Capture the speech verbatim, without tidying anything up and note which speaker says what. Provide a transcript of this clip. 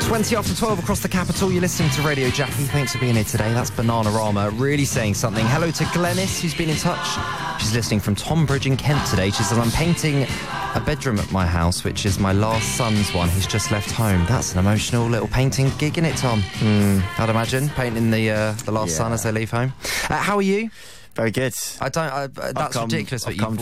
Speaker 1: twenty after twelve across the capital. You're listening to Radio Jackie. Thanks for being here today. That's Bananarama really saying something. Hello to Glennis, who's been in touch. She's listening from Tonbridge in Kent today. She says, I'm painting a bedroom at my house, which is my last son's one. He's just left home. That's an emotional little painting gig, isn't it, Tom? Mm, I'd imagine, painting the uh, the last
Speaker 2: Yeah.
Speaker 1: son as they leave home. Uh, how are you?
Speaker 2: Very good.
Speaker 1: I don't... I, uh, that's
Speaker 2: come,
Speaker 1: ridiculous.
Speaker 2: I've
Speaker 1: But
Speaker 2: come